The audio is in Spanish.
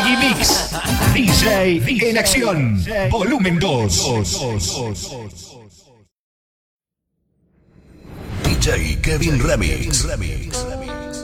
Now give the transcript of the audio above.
Regimix. DJ en acción. Volumen 2. DJ Kevin Remix.